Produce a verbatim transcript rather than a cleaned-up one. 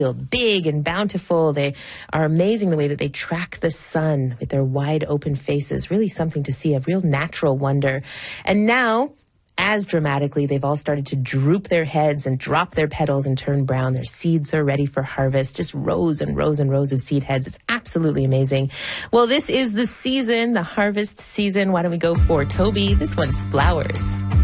feel big and bountiful. They are amazing the way that they track the sun with their wide open faces. Really something to see, a real natural wonder. And now, as dramatically, they've all started to droop their heads and drop their petals and turn brown. Their seeds are ready for harvest. Just rows and rows and rows of seed heads. It's absolutely amazing. Well, this is the season, the harvest season. Why don't we go for Toby? This one's Flowers.